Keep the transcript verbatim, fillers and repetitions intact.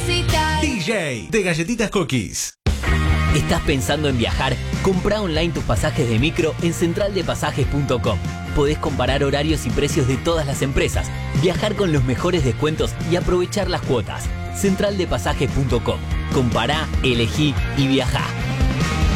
Recital. D J de Galletitas Cookies. ¿Estás pensando en viajar? Comprá online tus pasajes de micro en central de pasajes punto com. Podés comparar horarios y precios de todas las empresas, viajar con los mejores descuentos y aprovechar las cuotas. central de pasajes punto com. Compará, elegí y viajá.